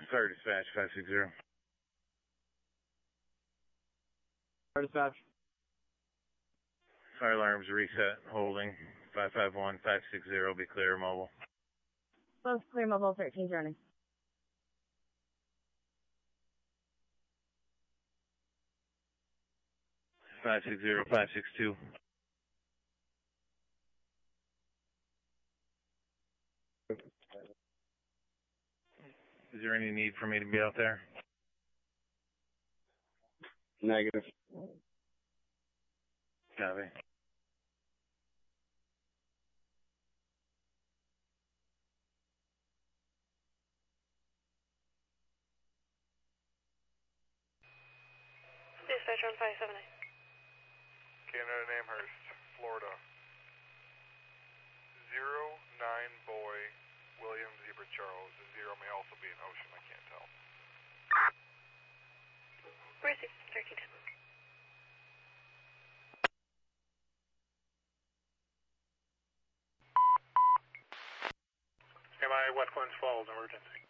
Fire dispatch, 560. Fire dispatch. Fire alarms reset, holding. 551, 560, be clear, mobile. Both clear, mobile 13 journey. Five 562. Is there any need for me to be out there? Negative. Copy. Dispatch on 570. Canada Amherst, Florida. 09 boy, William Zebra Charles. The 0 may also be an ocean, I can't tell. Where's it? 1310. MI West Glens Falls, emergency.